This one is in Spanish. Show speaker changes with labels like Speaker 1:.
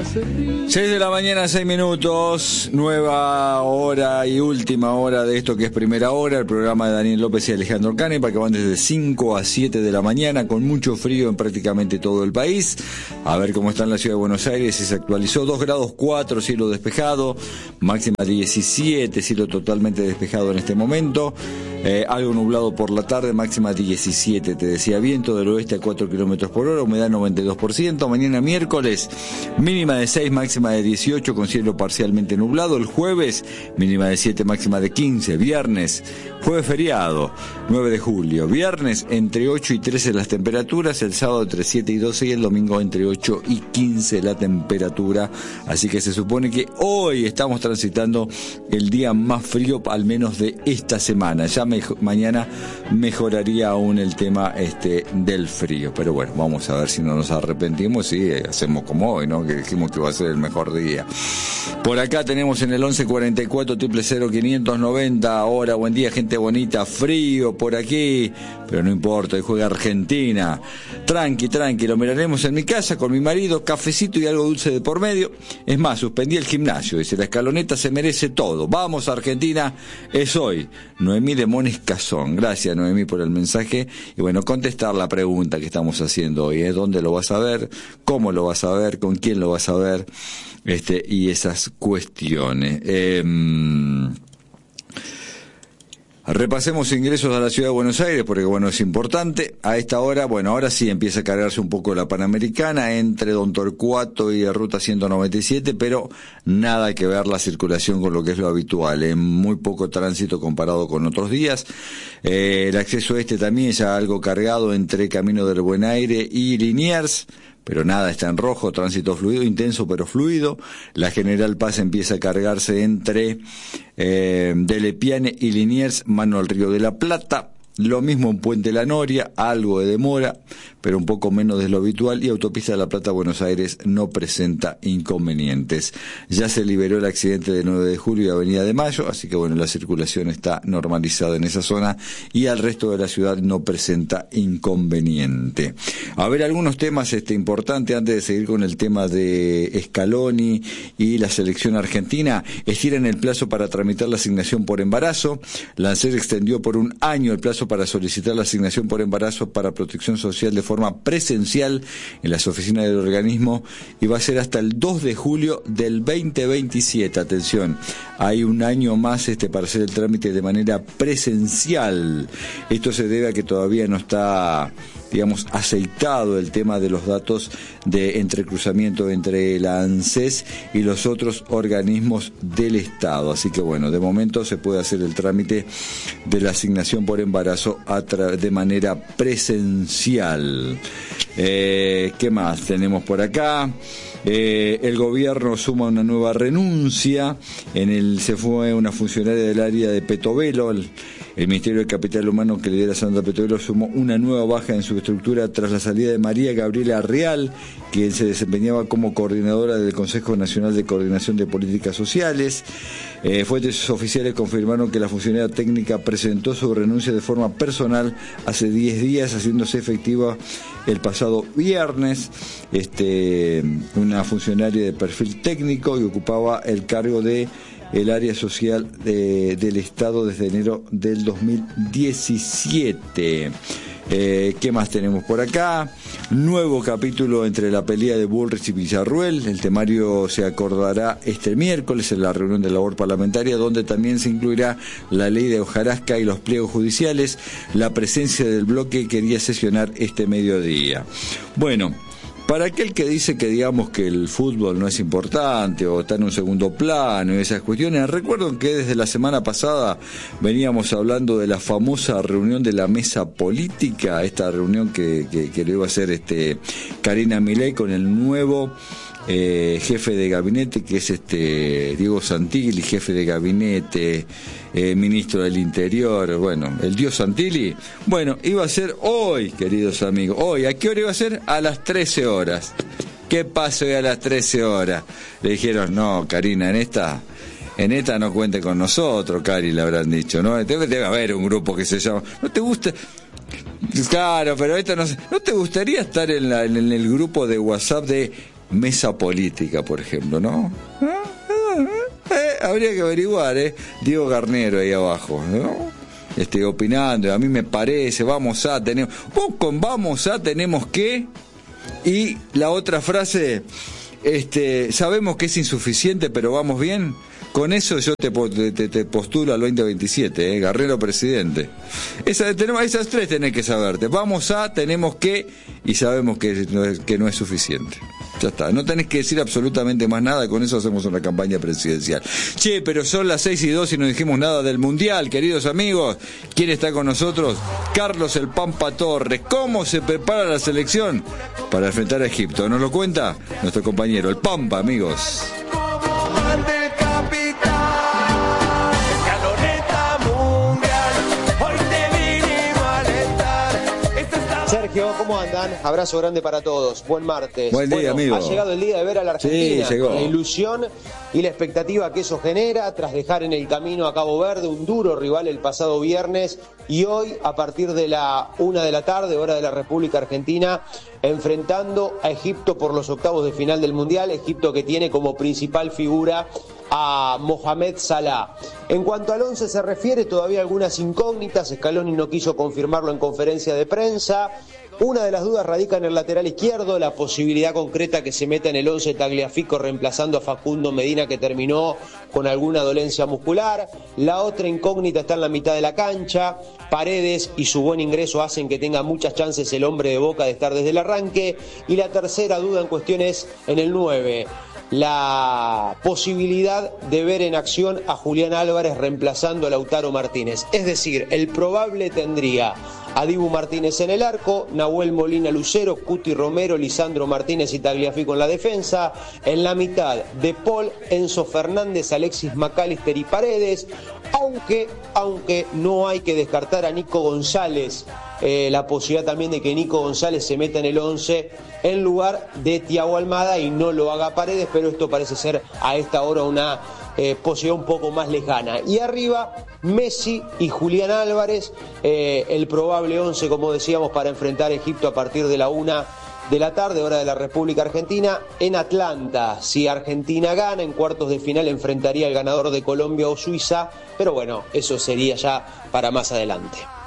Speaker 1: 6 de la mañana, 6 minutos, nueva hora y última hora de esto que es Primera Hora, el programa de Daniel López y Alejandro Canepa, que van desde 5 a 7 de la mañana con mucho frío en prácticamente todo el país. A ver cómo está en la ciudad de Buenos Aires, si se actualizó, 2 grados 4, cielo despejado, máxima 17, cielo totalmente despejado en este momento. Algo nublado por la tarde, máxima 17, te decía, viento del oeste a 4 kilómetros por hora, humedad 92%. Mañana miércoles, mínima de 6, máxima de 18, con cielo parcialmente nublado. El jueves, mínima de 7, máxima de 15. Viernes, jueves feriado, 9 de julio. Viernes, entre 8 y 13 las temperaturas. El sábado, entre 7 y 12. Y el domingo, entre 8 y 15 la temperatura. Así que se supone que hoy estamos transitando el día más frío, al menos de esta semana. Ya mañana mejoraría aún el tema del frío, pero bueno, vamos a ver si no nos arrepentimos y hacemos como hoy, ¿no? Que dijimos que va a ser el mejor día. Por acá tenemos en el 1144 000 590. Ahora, buen día, gente bonita, frío por aquí, pero no importa, hoy juega Argentina. Tranqui, lo miraremos en mi casa con mi marido, cafecito y algo dulce de por medio. Es más, suspendí el gimnasio, dice, la escaloneta se merece todo. Vamos, Argentina, es hoy. Noemí de Mones Cazón. Gracias, Noemí, por el mensaje. Y bueno, contestar la pregunta que estamos haciendo hoy, ¿dónde lo vas a ver? ¿Cómo lo vas a ver? ¿Con quién lo vas a ver? Y esas cuestiones. Repasemos ingresos a la ciudad de Buenos Aires, porque bueno, es importante. A esta hora, bueno, ahora sí empieza a cargarse un poco la Panamericana entre Don Torcuato y la Ruta 197, pero nada que ver la circulación con lo que es lo habitual, muy poco tránsito comparado con otros días. El acceso también ya algo cargado entre Camino del Buen Aire y Liniers, pero nada está en rojo, tránsito fluido, intenso pero fluido. La General Paz empieza a cargarse entre Delepiane y Liniers, mano al Río de la Plata. Lo mismo en Puente La Noria, algo de demora, pero un poco menos de lo habitual, y Autopista de La Plata Buenos Aires no presenta inconvenientes. Ya se liberó el accidente de 9 de julio y Avenida de Mayo, así que bueno, la circulación está normalizada en esa zona y al resto de la ciudad no presenta inconveniente. A ver, algunos temas importantes antes de seguir con el tema de Scaloni y la selección argentina. Estiran el plazo para tramitar la asignación por embarazo. La ANSES extendió por un año el plazo para solicitar la asignación por embarazo para protección social de forma presencial en las oficinas del organismo, y va a ser hasta el 2 de julio del 2027. Atención, hay un año más para hacer el trámite de manera presencial. Esto se debe a que todavía no está, digamos, aceitado el tema de los datos de entrecruzamiento entre la ANSES y los otros organismos del Estado. Así que bueno, de momento se puede hacer el trámite de la asignación por embarazo de manera presencial. ¿Qué más tenemos por acá? El gobierno suma una nueva renuncia. Se fue una funcionaria del área de Petovelo. El Ministerio de Capital Humano, que lidera Sandra Petovelo, sumó una nueva baja en su estructura tras la salida de María Gabriela Real, quien se desempeñaba como coordinadora del Consejo Nacional de Coordinación de Políticas Sociales. Fuentes oficiales confirmaron que la funcionaria técnica presentó su renuncia de forma personal hace 10 días, haciéndose efectiva el pasado viernes. Una funcionaria de perfil técnico y ocupaba el cargo de el área social del Estado desde enero del 2017. ¿Qué más tenemos por acá? Nuevo capítulo entre la pelea de Bullrich y Villarruel. El temario se acordará este miércoles en la reunión de labor parlamentaria, donde también se incluirá la ley de hojarasca y los pliegos judiciales. La presencia del bloque quería sesionar este mediodía. Bueno, para aquel que dice que digamos que el fútbol no es importante o está en un segundo plano y esas cuestiones, recuerdo que desde la semana pasada veníamos hablando de la famosa reunión de la mesa política, esta reunión que le iba a hacer Karina Milei con el nuevo jefe de gabinete, que es Diego Santilli, jefe de gabinete, ministro del Interior, bueno, el dios Santilli. Bueno, iba a ser hoy, queridos amigos, hoy. ¿A qué hora iba a ser? A las 13 horas. ¿Qué pasa hoy a las 13 horas? Le dijeron, no, Karina, en esta no cuente con nosotros, Cari, le habrán dicho, ¿no? Debe haber un grupo que se llama, ¿no te gusta? Claro, pero esto no te gustaría estar en el grupo de WhatsApp de mesa política, por ejemplo, ¿no? Habría que averiguar, Diego Garnero ahí abajo, ¿no? Opinando, a mí me parece, vamos a tenemos que, y la otra frase, sabemos que es insuficiente, pero vamos bien. Con eso yo te postulo al 2027, Garnero presidente. Esas tres tenés que saberte. Tenemos que, y sabemos que no es suficiente. Ya está, no tenés que decir absolutamente más nada, con eso hacemos una campaña presidencial. Che, pero son las 6:02 y no dijimos nada del Mundial, queridos amigos. ¿Quién está con nosotros? Carlos el Pampa Torres. ¿Cómo se prepara la selección para enfrentar a Egipto? ¿Nos lo cuenta nuestro compañero, el Pampa, amigos?
Speaker 2: Sergio, ¿cómo andan? Abrazo grande para todos. Buen martes.
Speaker 1: Buen día, amigo.
Speaker 2: Ha llegado el día de ver a la Argentina.
Speaker 1: Sí, llegó.
Speaker 2: La ilusión y la expectativa que eso genera tras dejar en el camino a Cabo Verde un duro rival el pasado viernes y hoy a partir de la 1 de la tarde, hora de la República Argentina, enfrentando a Egipto por los octavos de final del Mundial. Egipto que tiene como principal figura a Mohamed Salah. En cuanto al 11 se refiere, todavía algunas incógnitas. Scaloni no quiso confirmarlo en conferencia de prensa. Una de las dudas radica en el lateral izquierdo, la posibilidad concreta que se meta en el 11 Tagliafico reemplazando a Facundo Medina, que terminó con alguna dolencia muscular. La otra incógnita está en la mitad de la cancha. Paredes y su buen ingreso hacen que tenga muchas chances el hombre de Boca de estar desde el arranque. Y la tercera duda en cuestión es en el 9. La posibilidad de ver en acción a Julián Álvarez reemplazando a Lautaro Martínez. Es decir, el probable tendría a Dibu Martínez en el arco, Nahuel Molina Lucero, Cuti Romero, Lisandro Martínez y Tagliafico en la defensa. En la mitad, De Paul, Enzo Fernández, Alexis McAllister y Paredes. Aunque no hay que descartar a Nico González, la posibilidad también de que Nico González se meta en el 11 en lugar de Thiago Almada y no lo haga Paredes, pero esto parece ser a esta hora una posibilidad un poco más lejana. Y arriba, Messi y Julián Álvarez, el probable 11, como decíamos, para enfrentar a Egipto a partir de la 1 de la tarde, hora de la República Argentina, en Atlanta. Si Argentina gana, en cuartos de final enfrentaría al ganador de Colombia o Suiza, pero bueno, eso sería ya para más adelante.